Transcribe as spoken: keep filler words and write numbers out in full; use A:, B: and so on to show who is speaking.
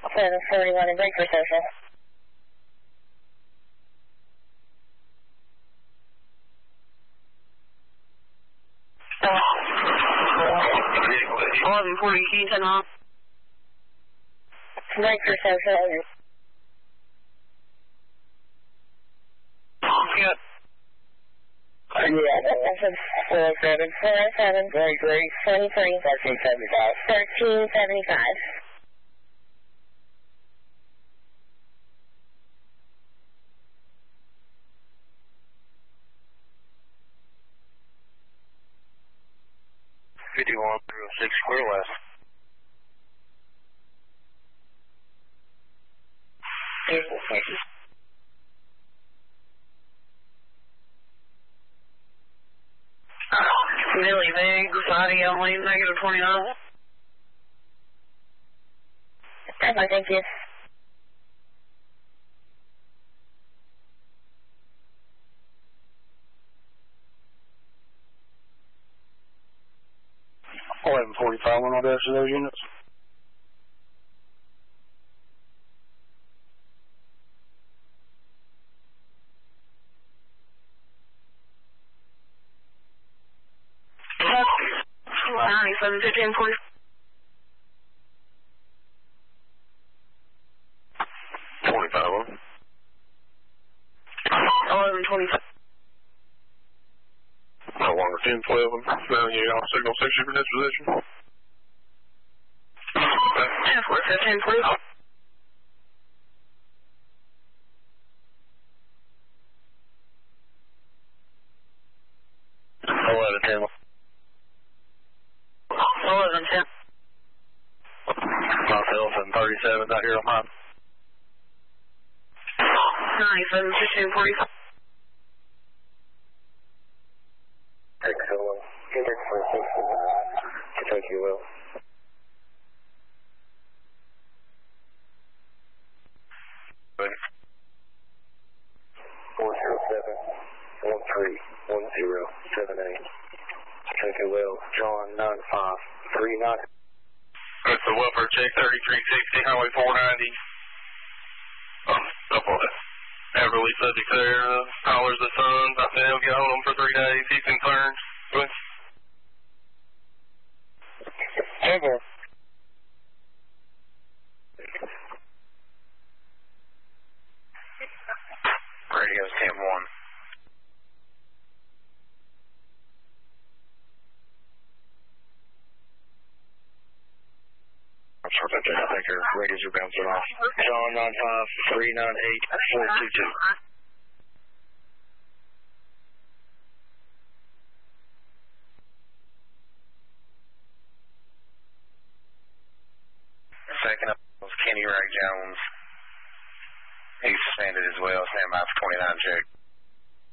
A: seven forty-one and break for social.
B: eleven forty, can you turn off?
A: Break for social.
B: Good.
A: Yeah, that's four seven four seven. Great, great. twenty-three. thirteen seventy-five. thirteen seventy-five.
C: fifty-one through six square west.
B: Millie Biggs, audio only, negative twenty-nine.
A: I thank you.
C: eleven forty-five, one on dash to those units.
B: ninety-seven fifteen forty.
C: twenty-five,
B: eleven twenty-five.
C: No longer ten twelve, now you got signal sixty for disposition.
B: ten four fifteen forty.
C: eleven ten.
B: eleven ten.
C: Myself and thirty-seven out here on mine.
B: ninety-seven fifteen forty.
C: Excellent. Index for six. Kentucky will. Four zero seven one three one zero seven eight. Kentucky will. John nine five three nine. That's the welfare check thirty-three sixty, Highway four ninety. Um, up on it. Everly subject there, uh, Hollers the Sons. I said he'll get on them for three days. He's concerned. Good.
A: Ever.
C: Radio's ten one. I'm sorry about that. I think our radios are bouncing off. John nine five three nine eight four two two. Second up was Kenny Ray Jones. He's suspended as well. Stand by for twenty-nine check.